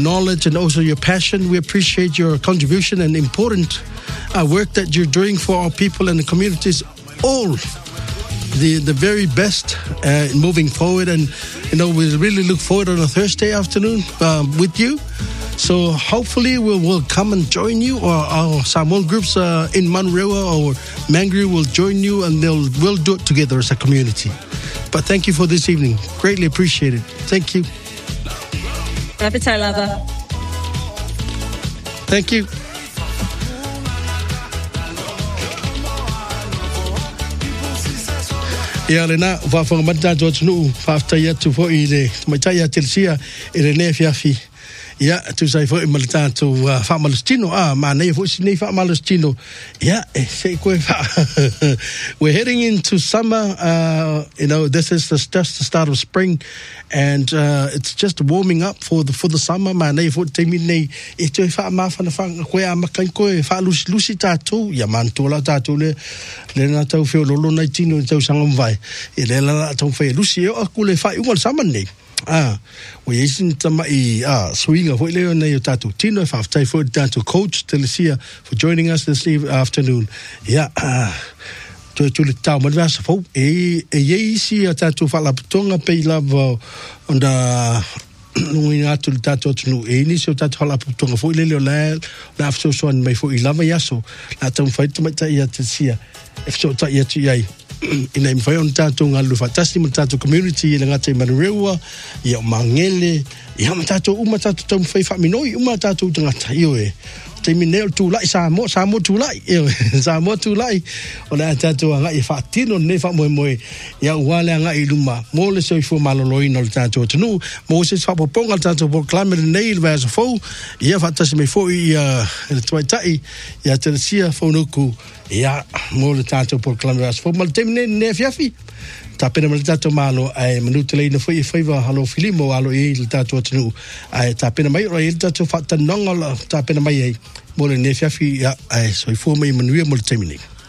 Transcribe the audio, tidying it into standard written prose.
knowledge and also your passion. We appreciate your contribution and important work that you're doing for our people and the communities. All the very best moving forward, and we really look forward on a Thursday afternoon with you. So hopefully we'll come and join you, or our Samoan groups in Manurewa or Mangere will join you, and we'll do it together as a community. But thank you for this evening. Greatly appreciate it. Thank you. Rapitai lava. Thank you. Ia lena va mata George nu fa after tu fo ile mai tai Chelsea ile ne fiafi. Yeah, to say for Malta to Famalustino. Man, Famalustino. Yeah, we're heading into summer. This is just the start of spring, and it's just warming up for the summer. Man, for Timine, it's a Mafan where Makanko, Falus Lucitato, Yamantola Tatule, Lenato Fiolo 19 to Sangamvai, Elena Tomfe, Lucio, Akule, you want someone name. We isn't swing of Leon Tato Tino after for to Coach Telesia for joining us this afternoon. Yeah, to the town Madras for a see a tattoo Falatonga pay love on the we are to tattoo to know any so that Halatonga for Lilio after so on may for 11 years so that don't fight to my to see if so yet in a fire on tattoo Alufatasi Tattoo community in Ngate Manurewa, Mangele, Yamatato Umatato Tom Fafa Mino, Umatato Tangatayo. Terminal to like Samo to like, Samo to like, or that tattoo and like Fatino, Nefa Moy, Yawala Iluma, more so for Maloloin or tattoo to know, Moses Papa Ponga tattoo for climbing nail as a foe, Yafatas me for Twitai, Yatelsia Fonuku. Yeah, more the tattoo for climbers for Maltemne Nefiafi. Tapena Maltato Malo, I manutile for your favor, Hallo Filimo, Allo Il Tattoo to know. I tapena my royal tattoo fat and nongal tapena my more than Nefiafi. I so for me Manuel Multemini.